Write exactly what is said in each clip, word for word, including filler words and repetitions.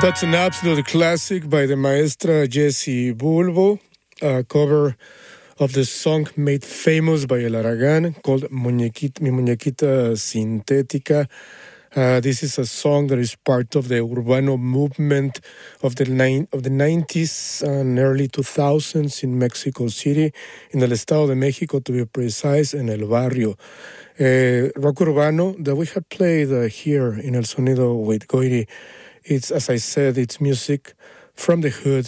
That's an absolute classic by the maestra Jessie Bulbo, a cover of the song made famous by El Aragán called Muñequita, Mi Muñequita Sintética. Uh, this is a song that is part of the urbano movement of the nine, of the nineties and early two thousands in Mexico City, in el Estado de Mexico to be precise, en el barrio. Uh, rock urbano that we have played uh, here in El Sonido with Goiri. It's, as I said, it's music from the hood,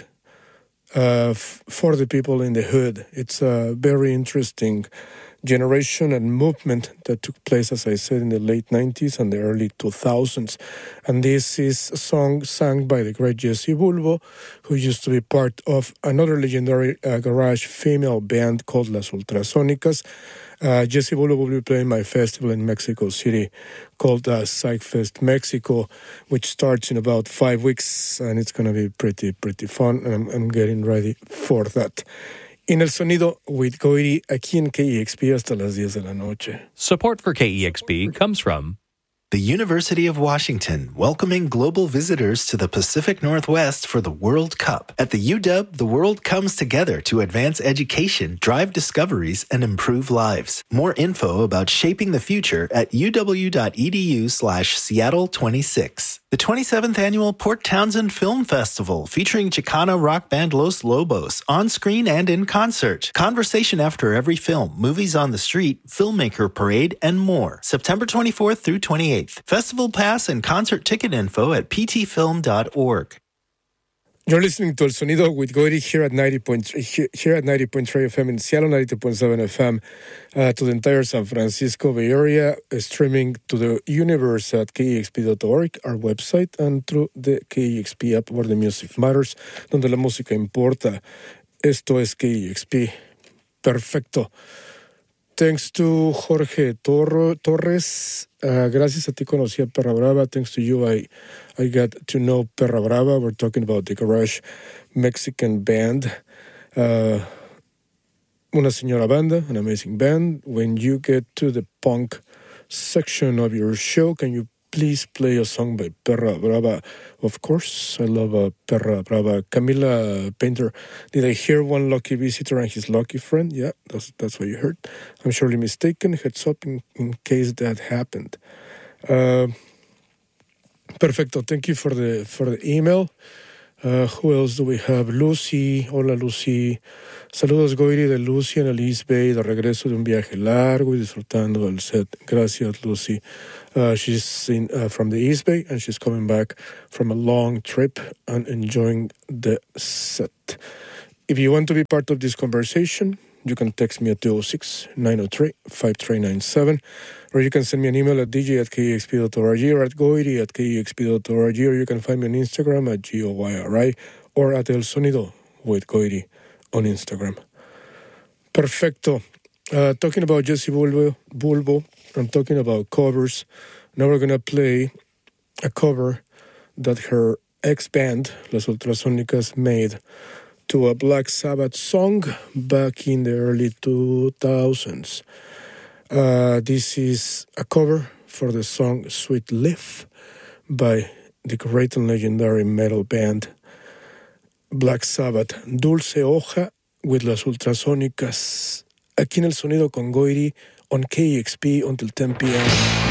uh, f- for the people in the hood. It's a very interesting generation and movement that took place, as I said, in the late nineties and the early two thousands. And this is a song sung by the great Jessie Bulbo, who used to be part of another legendary uh, garage female band called Las Ultrasónicas. Uh, Jessie Bulbo will be playing my festival in Mexico City called uh, PsychFest Mexico, which starts in about five weeks, and it's going to be pretty, pretty fun, and I'm, I'm getting ready for that. En El Sonido with Goiri, aquí en K E X P hasta las diez de la noche. Support for K E X P comes from the University of Washington, welcoming global visitors to the Pacific Northwest for the World Cup. At the U W, the world comes together to advance education, drive discoveries, and improve lives. More info about shaping the future at uw.edu slash Seattle twenty-six. The twenty-seventh Annual Port Townsend Film Festival, featuring Chicana rock band Los Lobos, on screen and in concert. Conversation after every film, movies on the street, filmmaker parade, and more. September twenty-fourth through twenty-eighth. Festival pass and concert ticket info at p t film dot org. You're listening to El Sonido with Goiri here at ninety point three, here at ninety point three F M in Seattle, ninety point seven F M uh, to the entire San Francisco Bay Area, uh, streaming to the universe at k e x p dot org, our website, and through the K E X P app, where the music matters, donde la música importa. Esto es K E X P. Perfecto. Thanks to Jorge Toro, Torres. Uh, gracias a ti conocí a Perra Brava. Thanks to you, I, I got to know Perra Brava. We're talking about the garage Mexican band. Uh, una señora banda, an amazing band. When you get to the punk section of your show, can you please play a song by Perra Brava? Of course, I love uh, Perra Brava. Camila Painter, did I hear one lucky visitor and his lucky friend? Yeah, that's that's what you heard. I'm surely mistaken. Heads up in, in case that happened. Uh, perfecto. Thank you for the for the email. Uh, who else do we have? Lucy. Hola, Lucy. Saludos, Goiri, de Lucy en el East Bay, de regreso de un viaje largo y disfrutando del set. Gracias, Lucy. Uh, she's in, uh, from the East Bay, and she's coming back from a long trip and enjoying the set. If you want to be part of this conversation, you can text me at two oh six, nine oh three, five three nine seven, or you can send me an email at d j at k e x p dot org or at goiri at k e x p dot org, or you can find me on Instagram at G O Y R I or at El Sonido with Goiri on Instagram. Perfecto. Uh, talking about Jessie Bulbo, Bulbo, I'm talking about covers. Now we're going to play a cover that her ex-band, Las Ultrasónicas, made to a Black Sabbath song back in the early two thousands. Uh, this is a cover for the song Sweet Leaf by the great and legendary metal band Black Sabbath. Dulce Hoja with Las Ultrasónicas. Aquí en El Sonido con Goiri on K E X P until ten p.m.